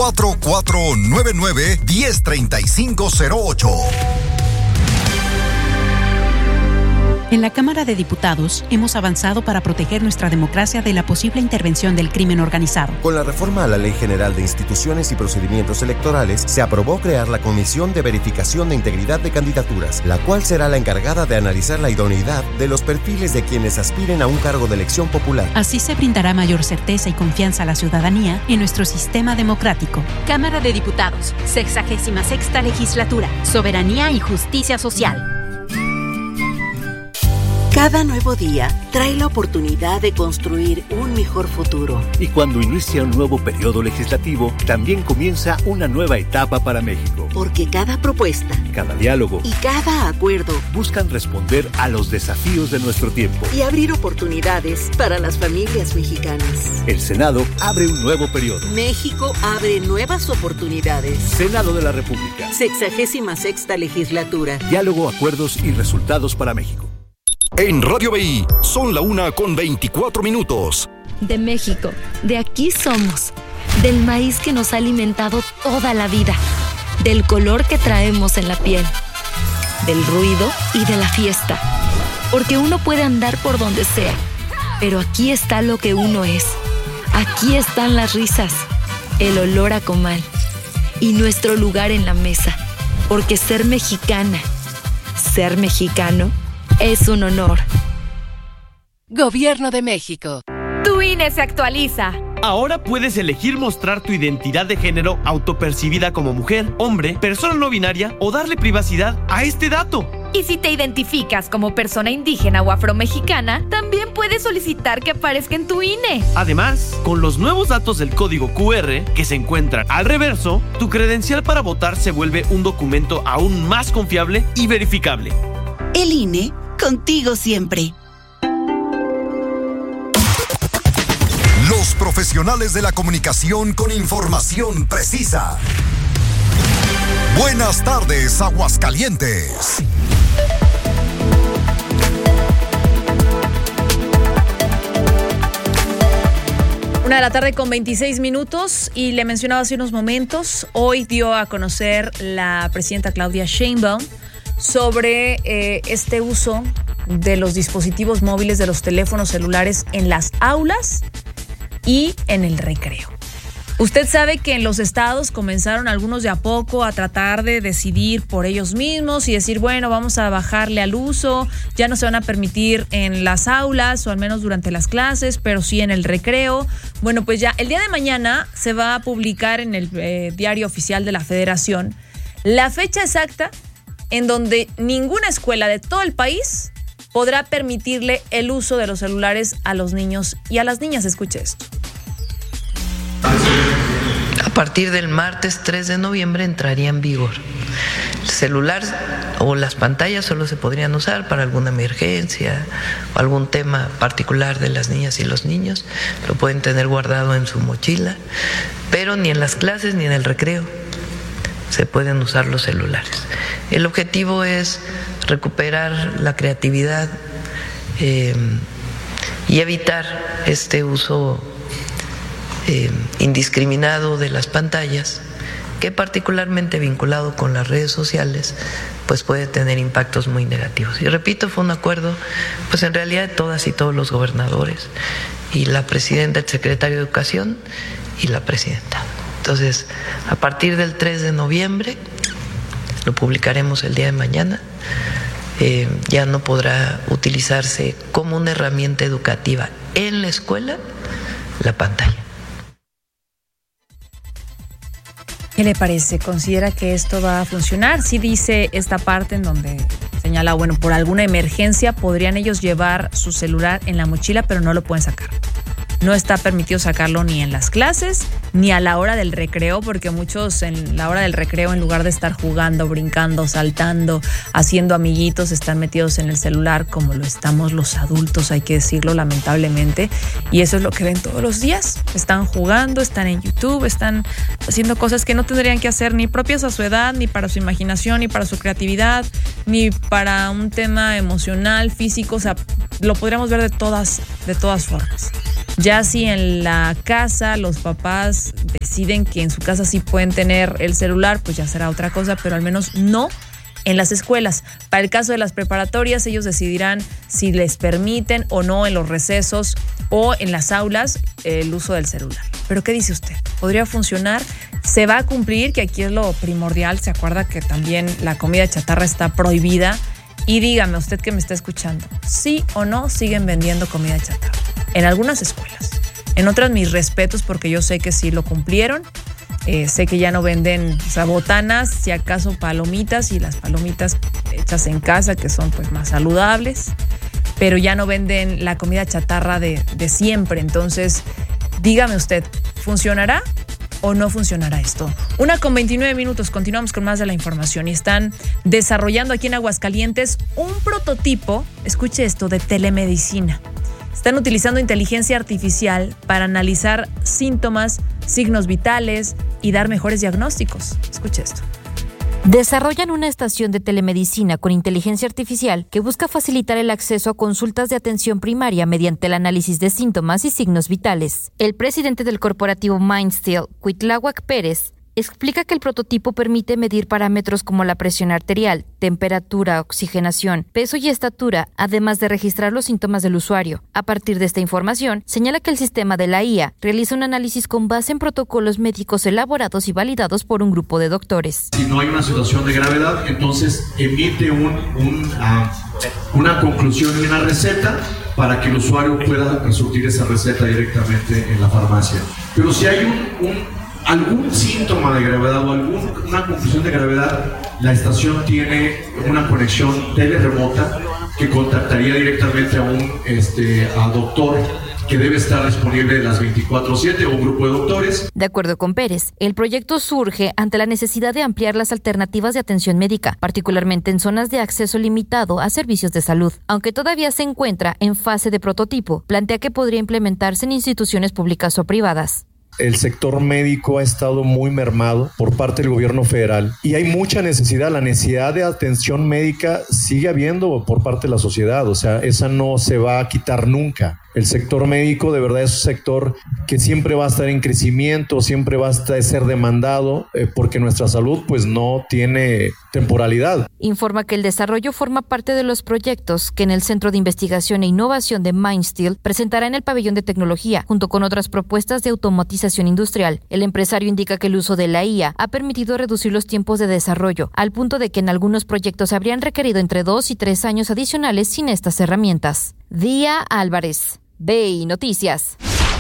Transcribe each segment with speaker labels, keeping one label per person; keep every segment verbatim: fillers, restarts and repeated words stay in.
Speaker 1: cuatro cuatro nueve nueve, uno cero tres cinco cero ocho.
Speaker 2: En la Cámara de Diputados hemos avanzado para proteger nuestra democracia de la posible intervención del crimen organizado.
Speaker 3: Con la reforma a la Ley General de Instituciones y Procedimientos Electorales, se aprobó crear la Comisión de Verificación de Integridad de Candidaturas, la cual será la encargada de analizar la idoneidad de los perfiles de quienes aspiren a un cargo de elección popular.
Speaker 2: Así se brindará mayor certeza y confianza a la ciudadanía en nuestro sistema democrático. Cámara de Diputados, sexagésima sexta legislatura, soberanía y justicia social.
Speaker 4: Cada nuevo día trae la oportunidad de construir un mejor futuro.
Speaker 5: Y cuando inicia un nuevo periodo legislativo, también comienza una nueva etapa para México.
Speaker 4: Porque cada propuesta,
Speaker 5: cada diálogo
Speaker 4: y cada acuerdo
Speaker 5: buscan responder a los desafíos de nuestro tiempo
Speaker 4: y abrir oportunidades para las familias mexicanas.
Speaker 5: El Senado abre un nuevo periodo.
Speaker 4: México abre nuevas oportunidades.
Speaker 5: Senado de la República.
Speaker 4: Sexagésima sexta legislatura.
Speaker 5: Diálogo, acuerdos y resultados para México.
Speaker 1: En Radio B I son la una con veinticuatro minutos.
Speaker 6: De México, de aquí somos, del maíz que nos ha alimentado toda la vida, del color que traemos en la piel, del ruido y de la fiesta. Porque uno puede andar por donde sea, pero aquí está lo que uno es. Aquí están las risas, el olor a comal y nuestro lugar en la mesa. Porque ser mexicana, ser mexicano, es un honor.
Speaker 7: Gobierno de México.
Speaker 8: Tu I N E se actualiza.
Speaker 9: Ahora puedes elegir mostrar tu identidad de género autopercibida como mujer, hombre, persona no binaria o darle privacidad a este dato.
Speaker 8: Y si te identificas como persona indígena o afromexicana, también puedes solicitar que aparezca en tu I N E.
Speaker 9: Además, con los nuevos datos del código Q R que se encuentran al reverso, tu credencial para votar se vuelve un documento aún más confiable y verificable.
Speaker 10: El I N E, contigo siempre.
Speaker 1: Los profesionales de la comunicación con información precisa. Buenas tardes, Aguascalientes.
Speaker 11: Una de la tarde con veintiséis minutos y le mencionaba hace unos momentos, hoy dio a conocer la presidenta Claudia Sheinbaum sobre eh, este uso de los dispositivos móviles, de los teléfonos celulares en las aulas y en el recreo. Usted sabe que en los estados comenzaron algunos de a poco a tratar de decidir por ellos mismos y decir, bueno, vamos a bajarle al uso, ya no se van a permitir en las aulas o al menos durante las clases, pero sí en el recreo. Bueno, pues ya el día de mañana se va a publicar en el eh, diario oficial de la Federación la fecha exacta en donde ninguna escuela de todo el país podrá permitirle el uso de los celulares a los niños y a las niñas. Escuche esto.
Speaker 12: A partir del martes tres de noviembre entraría en vigor. El celular o las pantallas solo se podrían usar para alguna emergencia o algún tema particular de las niñas y los niños. Lo pueden tener guardado en su mochila, pero ni en las clases ni en el recreo se pueden usar los celulares. El objetivo es recuperar la creatividad eh, y evitar este uso eh, indiscriminado de las pantallas, que particularmente vinculado con las redes sociales, pues puede tener impactos muy negativos. Y repito, fue un acuerdo, pues en realidad de todas y todos los gobernadores, y la presidenta, el secretario de Educación y la presidenta. Entonces, a partir del tres de noviembre, lo publicaremos el día de mañana, eh, ya no podrá utilizarse como una herramienta educativa en la escuela la pantalla.
Speaker 11: ¿Qué le parece? ¿Considera que esto va a funcionar? Sí dice esta parte en donde señala, bueno, por alguna emergencia podrían ellos llevar su celular en la mochila, pero no lo pueden sacar. No está permitido sacarlo ni en las clases ni a la hora del recreo, porque muchos en la hora del recreo, en lugar de estar jugando, brincando, saltando, haciendo amiguitos, están metidos en el celular como lo estamos los adultos, hay que decirlo lamentablemente, y eso es lo que ven todos los días. Están jugando, están en YouTube, están haciendo cosas que no tendrían que hacer ni propias a su edad, ni para su imaginación, ni para su creatividad, ni para un tema emocional, físico. O sea, lo podríamos ver de todas, de todas formas. Ya si en la casa los papás deciden que en su casa sí pueden tener el celular, pues ya será otra cosa, pero al menos no en las escuelas. Para el caso de las preparatorias, ellos decidirán si les permiten o no en los recesos o en las aulas el uso del celular. ¿Pero qué dice usted? ¿Podría funcionar? ¿Se va a cumplir? Que aquí es lo primordial. ¿Se acuerda que también la comida chatarra está prohibida? Y dígame usted que me está escuchando, ¿sí o no siguen vendiendo comida chatarra? En algunas escuelas. En otras, mis respetos, porque yo sé que sí lo cumplieron. Eh, sé que ya no venden, o sea, botanas, si acaso palomitas, y las palomitas hechas en casa, que son pues más saludables, pero ya no venden la comida chatarra de, de siempre. Entonces, dígame usted, ¿funcionará o no funcionará esto? Una con veintinueve minutos, continuamos con más de la información. Y están desarrollando aquí en Aguascalientes un prototipo, escuche esto, de telemedicina. Están utilizando inteligencia artificial para analizar síntomas, signos vitales y dar mejores diagnósticos. Escuche esto.
Speaker 7: Desarrollan una estación de telemedicina con inteligencia artificial que busca facilitar el acceso a consultas de atención primaria mediante el análisis de síntomas y signos vitales. El presidente del corporativo Mindsteel, Cuitláhuac Pérez, explica que el prototipo permite medir parámetros como la presión arterial, temperatura, oxigenación, peso y estatura, además de registrar los síntomas del usuario. A partir de esta información, señala que el sistema de la I A realiza un análisis con base en protocolos médicos elaborados y validados por un grupo de doctores.
Speaker 13: Si no hay una situación de gravedad, entonces emite un, un, uh, una conclusión y una receta para que el usuario pueda surtir esa receta directamente en la farmacia. Pero si hay un, un algún síntoma de gravedad o alguna conclusión de gravedad, la estación tiene una conexión teleremota que contactaría directamente a un este, a doctor que debe estar disponible las veinticuatro siete o un grupo de doctores.
Speaker 7: De acuerdo con Pérez, el proyecto surge ante la necesidad de ampliar las alternativas de atención médica, particularmente en zonas de acceso limitado a servicios de salud. Aunque todavía se encuentra en fase de prototipo, plantea que podría implementarse en instituciones públicas o privadas.
Speaker 14: El sector médico ha estado muy mermado por parte del gobierno federal y hay mucha necesidad, la necesidad de atención médica sigue habiendo por parte de la sociedad, o sea, esa no se va a quitar nunca. El sector médico de verdad es un sector que siempre va a estar en crecimiento, siempre va a ser demandado eh, porque nuestra salud pues no tiene temporalidad.
Speaker 7: Informa que el desarrollo forma parte de los proyectos que en el Centro de Investigación e Innovación de Mindsteel presentará en el pabellón de tecnología, junto con otras propuestas de automatización industrial. El empresario indica que el uso de la I A ha permitido reducir los tiempos de desarrollo, al punto de que en algunos proyectos habrían requerido entre dos y tres años adicionales sin estas herramientas. Día Álvarez, B I Noticias.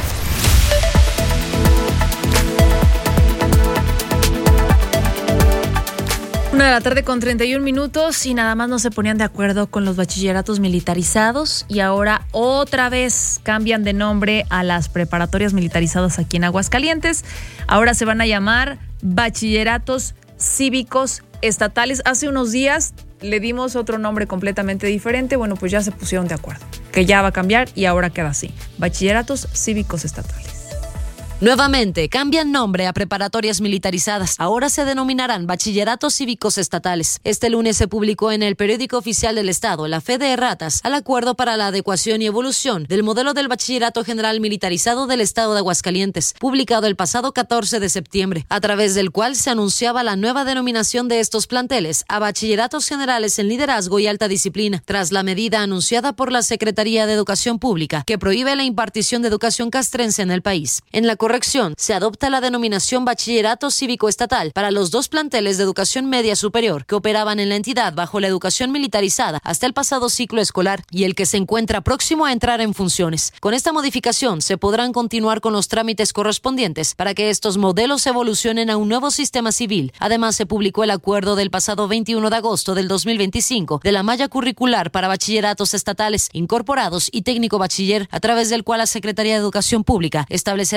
Speaker 11: Una de la tarde con treinta y un minutos y nada más no se ponían de acuerdo con los bachilleratos militarizados y ahora otra vez cambian de nombre a las preparatorias militarizadas aquí en Aguascalientes. Ahora se van a llamar bachilleratos cívicos estatales. Hace unos días le dimos otro nombre completamente diferente. Bueno, pues ya se pusieron de acuerdo, que ya va a cambiar y ahora queda así: bachilleratos cívicos estatales.
Speaker 15: Nuevamente, cambian nombre a preparatorias militarizadas. Ahora se denominarán bachilleratos cívicos estatales. Este lunes se publicó en el periódico oficial del Estado, la Fe de Erratas, al acuerdo para la adecuación y evolución del modelo del bachillerato general militarizado del Estado de Aguascalientes, publicado el pasado catorce de septiembre, a través del cual se anunciaba la nueva denominación de estos planteles a bachilleratos generales en liderazgo y alta disciplina, tras la medida anunciada por la Secretaría de Educación Pública, que prohíbe la impartición de educación castrense en el país. En la corrección, se adopta la denominación bachillerato cívico estatal para los dos planteles de educación media superior que operaban en la entidad bajo la educación militarizada hasta el pasado ciclo escolar y el que se encuentra próximo a entrar en funciones. Con esta modificación se podrán continuar con los trámites correspondientes para que estos modelos evolucionen a un nuevo sistema civil. Además, se publicó el acuerdo del pasado veintiuno de agosto del dos mil veinticinco de la malla curricular para bachilleratos estatales, incorporados y técnico bachiller, a través del cual la Secretaría de Educación Pública establecerá un marco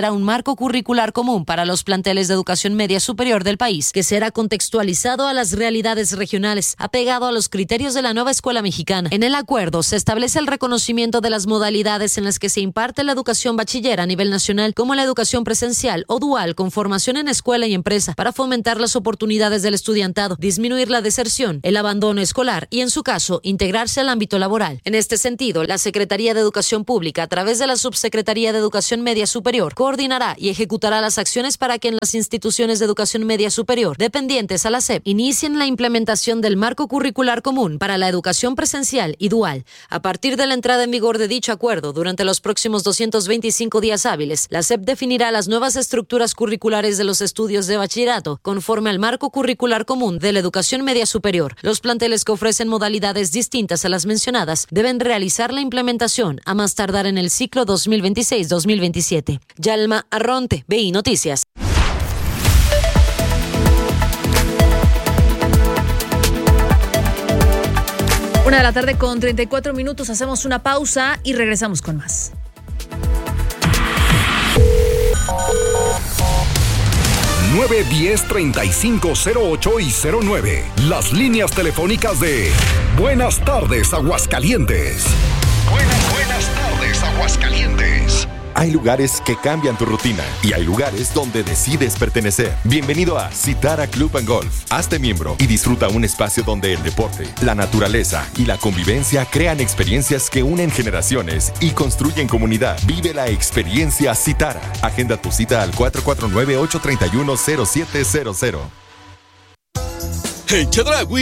Speaker 15: marco curricular común para los planteles de educación media superior del país, que será contextualizado a las realidades regionales, apegado a los criterios de la nueva escuela mexicana. En el acuerdo se establece el reconocimiento de las modalidades en las que se imparte la educación bachiller a nivel nacional, como la educación presencial o dual con formación en escuela y empresa, para fomentar las oportunidades del estudiantado, disminuir la deserción, el abandono escolar y, en su caso, integrarse al ámbito laboral. En este sentido, la Secretaría de Educación Pública, a través de la Subsecretaría de Educación Media Superior, coordinará y ejecutará las acciones para que en las instituciones de educación media superior dependientes a la S E P inicien la implementación del marco curricular común para la educación presencial y dual. A partir de la entrada en vigor de dicho acuerdo, durante los próximos doscientos veinticinco días hábiles, la S E P definirá las nuevas estructuras curriculares de los estudios de bachillerato conforme al marco curricular común de la educación media superior. Los planteles que ofrecen modalidades distintas a las mencionadas deben realizar la implementación a más tardar en el ciclo dos mil veintiséis dos mil veintisiete. Yalma Arronte, B I Noticias.
Speaker 11: Una de la tarde con treinta y cuatro minutos, hacemos una pausa y regresamos con más.
Speaker 1: nueve diez, treinta y cinco cero ocho y cero nueve. Las líneas telefónicas de Buenas tardes, Aguascalientes. Buenas, buenas tardes, Aguascalientes.
Speaker 16: Hay lugares que cambian tu rutina y hay lugares donde decides pertenecer. Bienvenido a Citara Club and Golf. Hazte miembro y disfruta un espacio donde el deporte, la naturaleza y la convivencia crean experiencias que unen generaciones y construyen comunidad. Vive la experiencia Citara. Agenda tu cita al cuatro cuatro nueve, ocho tres uno, cero siete cero cero.
Speaker 17: En Chedraui